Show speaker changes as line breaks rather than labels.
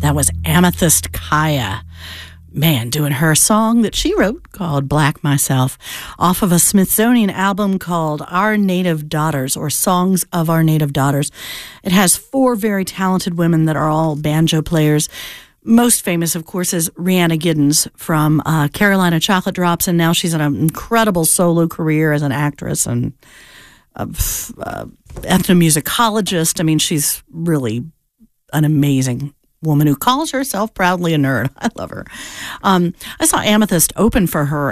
That was Amethyst Kaya. Man, doing her song that she wrote called Black Myself off of a Smithsonian album called Our Native Daughters, or Songs of Our Native Daughters. It has 4 very talented women that are all banjo players. Most famous, of course, is Rhianna Giddens from Carolina Chocolate Drops, and now she's in an incredible solo career as an actress and ethnomusicologist. I mean, she's really an amazing woman who calls herself proudly a nerd. I love her. I saw Amethyst open for her